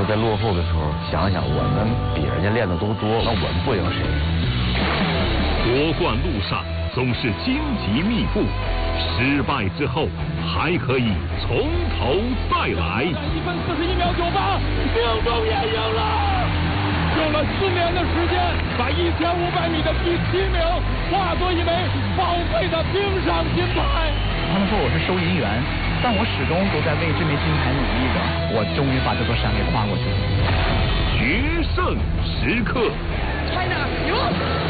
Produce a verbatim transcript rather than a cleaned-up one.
候在落后的时候，想想我们比人家练的都多，那我们不赢谁？ 夺冠路上总是荆棘密布，失败之后还可以从头再来。 一分四十一秒九八，命中也赢了。用了四年的时间，把一千五百米的第七名化作一枚宝贵的冰上金牌。 他们说我是收银员，但我始终都在为这枚金牌努力着。我终于把这座山给跨过去了。 决胜时刻 ，China 赢。